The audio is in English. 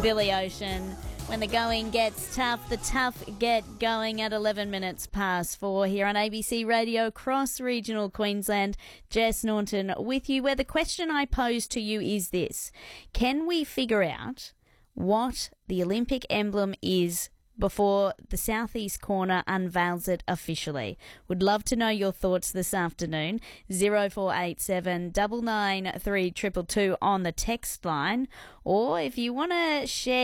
Billy Ocean. When the going gets tough, the tough get going at 11 minutes past 4 here on ABC Radio, Cross Regional Queensland. Jess Norton with you, where the question I pose to you is this: can we figure out what the Olympic emblem is before the southeast corner unveils it officially? Would love to know your thoughts this afternoon. 0487 993 222 on the text line, or if you want to share